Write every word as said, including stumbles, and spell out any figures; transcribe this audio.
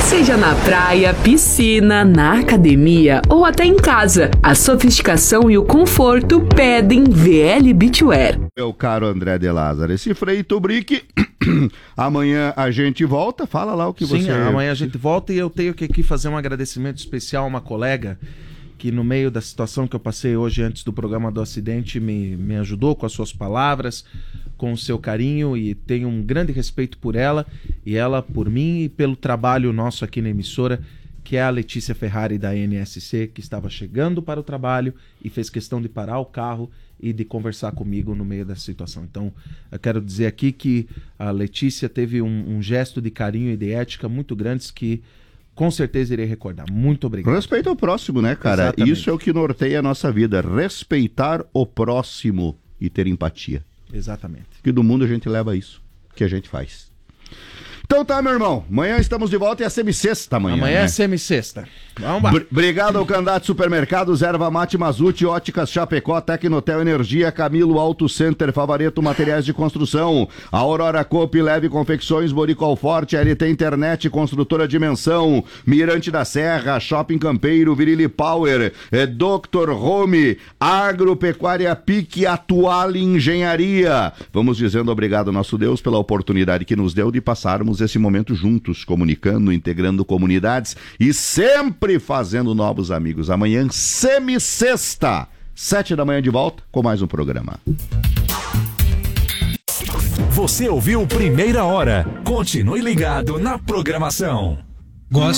Seja na praia, piscina, na academia ou até em casa, a sofisticação e o conforto pedem V L Beachwear. Meu caro André de Lázaro, esse Freito Brick, amanhã a gente volta, fala lá o que Sim, você... Sim, amanhã a gente volta e eu tenho que aqui fazer um agradecimento especial a uma colega que no meio da situação que eu passei hoje antes do programa do acidente me, me ajudou com as suas palavras, com o seu carinho, e tenho um grande respeito por ela e ela por mim e pelo trabalho nosso aqui na emissora, que é a Letícia Ferrari da N S C, que estava chegando para o trabalho e fez questão de parar o carro e de conversar comigo no meio dessa situação. Então, eu quero dizer aqui que a Letícia teve um, um gesto de carinho e de ética muito grandes que com certeza irei recordar. Muito obrigado. Respeito ao próximo, né, cara? Exatamente. Isso é o que norteia a nossa vida. Respeitar o próximo e ter empatia. Exatamente. Que do mundo a gente leva isso, que a gente faz. Então tá, meu irmão. Amanhã estamos de volta e é semi-sexta amanhã. Amanhã né? é semi-sexta. Vamos lá. Br- Obrigado ao Candate Supermercados, Erva Mate Mazute, Óticas Chapecó, Tecnotel Energia, Camilo Auto Center, Favareto Materiais de Construção, a Aurora Coop, Leve Confecções, Boricol Forte, L T Internet, Construtora Dimensão, Mirante da Serra, Shopping Campeiro, Virili Power, é, doutor Home, Agropecuária Pique, Atual Engenharia. Vamos dizendo obrigado ao nosso Deus pela oportunidade que nos deu de passarmos esse momento juntos, comunicando, integrando comunidades e sempre fazendo novos amigos. Amanhã, semi-sexta, sete da manhã de volta com mais um programa. Você ouviu Primeira Hora. Continue ligado na programação. Gosto